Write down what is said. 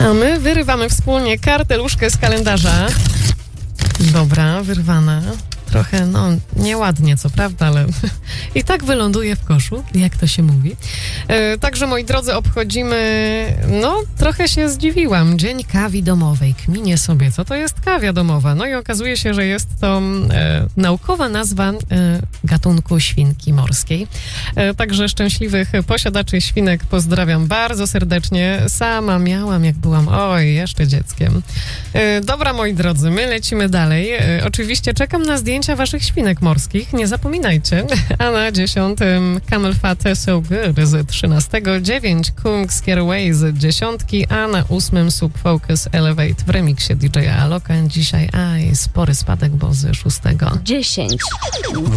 A my wyrywamy wspólnie karteluszkę z kalendarza. Dobra, wyrwana. Trochę, nieładnie, co prawda, ale i tak wyląduje w koszu, jak to się mówi. Także, moi drodzy, obchodzimy, trochę się zdziwiłam, Dzień Kawi Domowej. Kminię sobie, co to jest kawia domowa? No i okazuje się, że jest to naukowa nazwa gatunku świnki morskiej. Także szczęśliwych posiadaczy świnek pozdrawiam bardzo serdecznie. Sama miałam, jak byłam, jeszcze dzieckiem. Dobra, moi drodzy, my lecimy dalej. Oczywiście czekam na zdjęcia waszych świnek morskich, nie zapominajcie. A na 10 Camel Fat So Good z 13, 9 Kung's Getaway z 10, a na 8 Sub Focus Elevate w remiksie DJ Aloka. Dzisiaj spory spadek, bo z 6. 10.